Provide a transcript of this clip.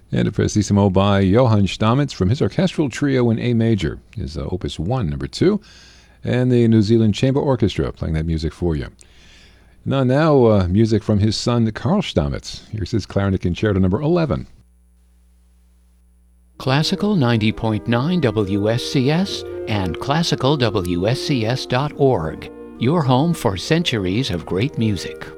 And a prestissimo by Johann Stamitz from his orchestral trio in A major, his Opus 1, number 2, and the New Zealand Chamber Orchestra playing that music for you. Now music from his son Carl Stamitz. Here's his clarinet concerto number 11. Classical 90.9 WSCS and classicalwscs.org, your home for centuries of great music.